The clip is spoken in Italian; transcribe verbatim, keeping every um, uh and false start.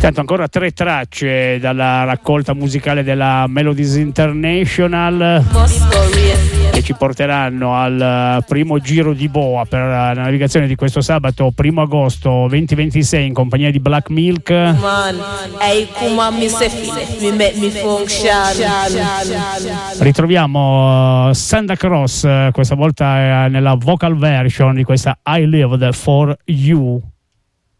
Intanto ancora tre tracce dalla raccolta musicale della Melodies International che ci porteranno al primo giro di boa per la navigazione di questo sabato primo agosto duemilaventisei in compagnia di Black Milk. Ritroviamo Santa Cross, questa volta nella vocal version di questa I Lived For You.